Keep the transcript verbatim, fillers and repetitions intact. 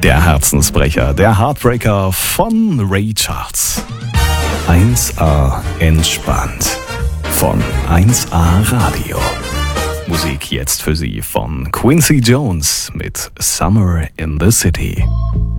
Der Herzensbrecher, der Heartbreaker von Ray Charles. eins A entspannt von eins A Radio. Musik jetzt für Sie von Quincy Jones mit Summer in the City.